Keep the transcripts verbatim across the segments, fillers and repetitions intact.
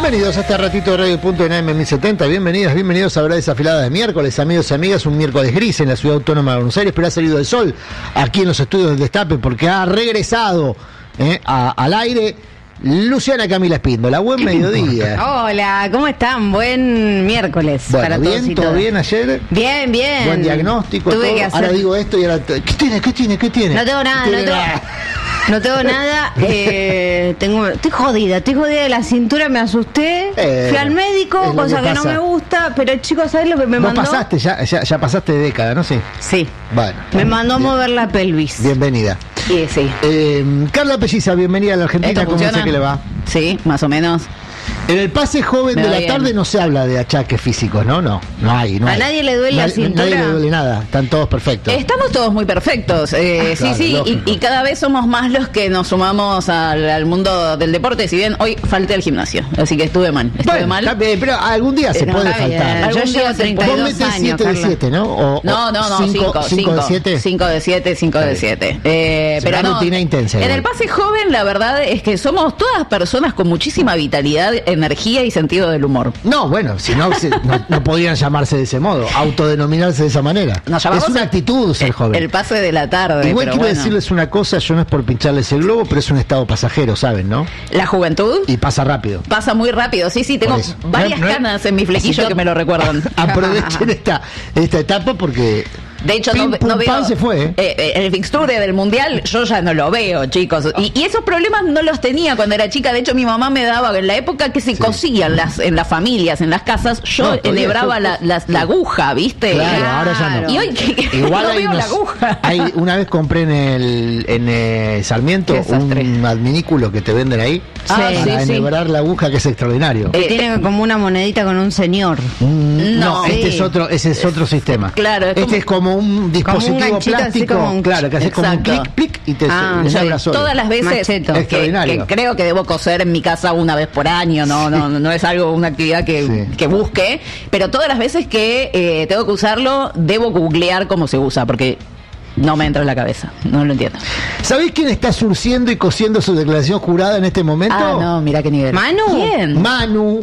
Bienvenidos a este ratito de Radio Punto en A M mil setenta. Bienvenidas, bienvenidos a Verdades Afiladas de miércoles, amigos y amigas. Un miércoles gris en la ciudad autónoma de Buenos Aires, pero ha salido el sol aquí en los estudios del Destape porque ha regresado eh, a, al aire Luciana Camila Espíndola. Buen mediodía. Hola, ¿cómo están? Buen miércoles. Bueno, para bien, todos y todo todas. bien ayer. Bien, bien. Buen diagnóstico. Tuve todo. que hacer... Ahora digo esto y ahora. ¿Qué tiene? ¿Qué tiene? ¿Qué tiene? No tengo nada, ¿Qué no tiene? tengo, no tengo nada. Eh, tengo, estoy jodida, estoy jodida de la cintura, me asusté. Eh, Fui al médico, es lo cosa que que, no pasa. me gusta. Pero chicos, ¿sabes lo que me Vos mandó? pasaste, ya, ya, ya pasaste de década, ¿no? Sí. Sí. Bueno. Me mandó a Bien. mover la pelvis. Bienvenida. Sí, sí. Eh, Carla Pelliza, bienvenida a la Argentina. ¿Esto ¿Cómo funciona? sé que le va? Sí, más o menos. En el pase joven Me de va la bien. tarde no se habla de achaques físicos, ¿no? No, no hay. No ¿A hay. nadie le duele la Nadie- cintura? Nadie le duele nada, están todos perfectos. Estamos todos muy perfectos, eh, Ah, claro, sí, sí, lógico. y, y cada vez somos más los que nos sumamos al, al mundo del deporte, si bien hoy falté al gimnasio, así que estuve mal, estuve Bueno, mal. está bien, pero algún día se Pero puede está bien. faltar. Yo Algún llevo día se treinta y Vos dos metés años, siete de Carla. siete, ¿no? O, No, no, no, cinco, cinco de siete. cinco de siete, cinco de siete. Eh, Es pero una no, rutina intensa en igual. el pase joven la verdad es que somos todas personas con muchísima vitalidad, energía y sentido del humor. No, bueno, si no, se- no, no podrían llamarse de ese modo, autodenominarse de esa manera. Nos llamamos Es una actitud ser joven. El pase de la tarde. Igual pero quiero bueno. decirles una cosa, yo no es por pincharles el globo, pero es un estado pasajero, ¿saben, no? La juventud Y pasa rápido. pasa muy rápido, sí, sí, tengo Por eso. varias No es- no es- canas en mi flequillo Así que que me lo recuerdan. Aprovechen esta, esta etapa porque De hecho, Pim, no, pum, no veo. pan, se fue, ¿eh? eh, eh, el fixture del mundial, yo ya no lo veo, chicos. Y, y esos problemas no los tenía cuando era chica. De hecho, mi mamá me daba, en la época que se Sí. cosían las, en las familias, en las casas, yo No, todavía enhebraba yo- la, la- la aguja, ¿viste? Claro, Era- ahora ya no. Y hoy que Igual no hay veo la unos- aguja. hay- una vez compré en el en eh, Sarmiento Qué desastre. un adminículo que te venden ahí Ah, para sí, sí. enhebrar la aguja, que es extraordinario. Eh, Tiene como una monedita con un señor. Mm, no, no. este Sí. es otro, ese es otro sistema. Claro, es este como- es como un dispositivo ganchito, así plástico, como un- claro, que haces como un Exacto. clic, clic y te Ah, te sí. enhebra solo. Todas las veces Macheto. que, Extraordinario. que creo que debo coser en mi casa una vez por año, no, no, no es algo, una actividad que, Sí. que busque, pero todas las veces que eh, tengo que usarlo, debo googlear cómo se usa, porque no me entra en la cabeza, no lo entiendo. ¿Sabéis quién está surciendo y cosiendo su declaración jurada en este momento? Ah, no, mira qué nivel. ¿Manu? ¿Quién? Manu.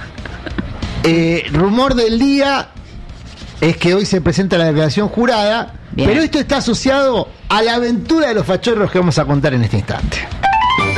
Eh, rumor del día es que hoy se presenta la declaración jurada, Bien. pero esto está asociado a la aventura de los fachorros que vamos a contar en este instante.